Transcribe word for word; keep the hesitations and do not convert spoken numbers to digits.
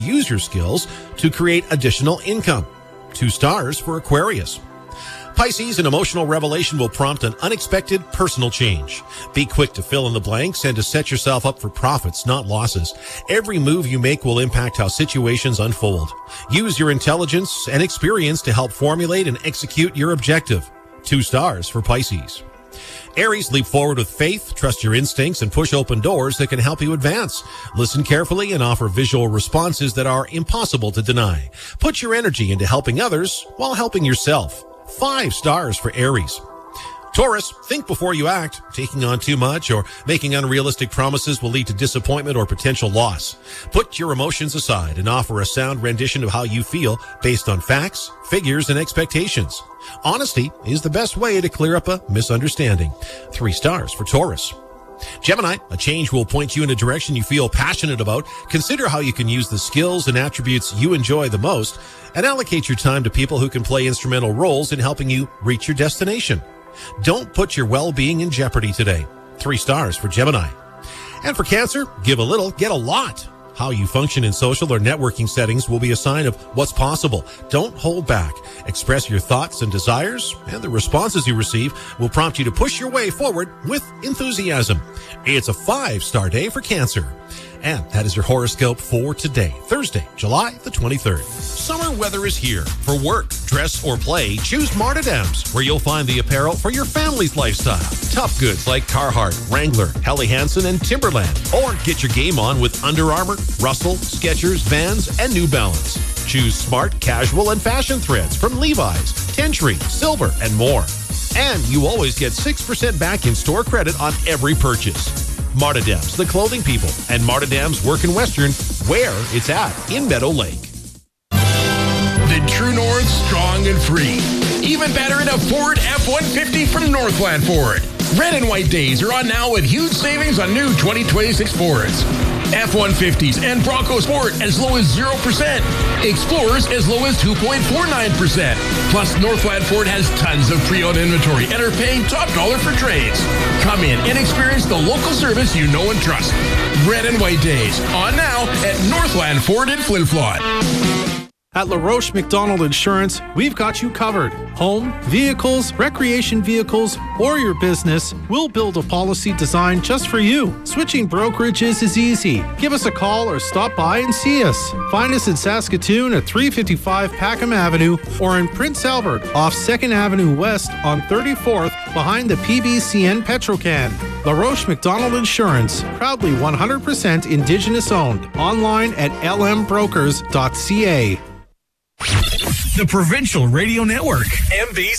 use your skills to create additional income. Two stars for Aquarius. Pisces, an emotional revelation will prompt an unexpected personal change. Be quick to fill in the blanks and to set yourself up for profits, not losses. Every move you make will impact how situations unfold. Use your intelligence and experience to help formulate and execute your objective. Two stars for Pisces. Aries, leap forward with faith, trust your instincts, and push open doors that can help you advance. Listen carefully and offer visual responses that are impossible to deny. Put your energy into helping others while helping yourself. Five stars for Aries. Taurus, think before you act. Taking on too much or making unrealistic promises will lead to disappointment or potential loss. Put your emotions aside and offer a sound rendition of how you feel based on facts, figures, and expectations. Honesty is the best way to clear up a misunderstanding. Three stars for Taurus. Gemini, a change will point you in a direction you feel passionate about. Consider how you can use the skills and attributes you enjoy the most and allocate your time to people who can play instrumental roles in helping you reach your destination. Don't put your well-being in jeopardy today. Three stars for Gemini. And for Cancer, give a little, get a lot. How you function in social or networking settings will be a sign of what's possible. Don't hold back. Express your thoughts and desires, and the responses you receive will prompt you to push your way forward with enthusiasm. It's a five-star day for Cancer. And that is your horoscope for today, Thursday, July the twenty-third. Summer weather is here. For work, dress, or play, choose Marta Dems, where you'll find the apparel for your family's lifestyle. Tough goods like Carhartt, Wrangler, Helly Hansen, and Timberland. Or get your game on with Under Armour, Russell, Skechers, Vans, and New Balance. Choose smart, casual, and fashion threads from Levi's, Tentree, Silver, and more. And you always get six percent back in store credit on every purchase. Marta Dems, the clothing people, and Marta Dems Work in Western, where it's at in Meadow Lake. The True North, strong and free. Even better in a Ford F one fifty from Northland Ford. Red and white days are on now with huge savings on new twenty twenty-six Fords. F one fifties and Bronco Sport as low as zero percent. Explorers as low as two point four nine percent. Plus, Northland Ford has tons of pre-owned inventory and are paying top dollar for trades. Come in and experience the local service you know and trust. Red and white days on now at Northland Ford in Flin Flon. At LaRoche McDonald Insurance, we've got you covered. Home, vehicles, recreation vehicles, or your business, we'll build a policy designed just for you. Switching brokerages is easy. Give us a call or stop by and see us. Find us in Saskatoon at three fifty-five Packham Avenue or in Prince Albert off second Avenue West on thirty-fourth behind the P B C N Petrocan. LaRoche McDonald Insurance, proudly one hundred percent Indigenous owned. Online at l m brokers dot c a. The Provincial Radio Network, M B C.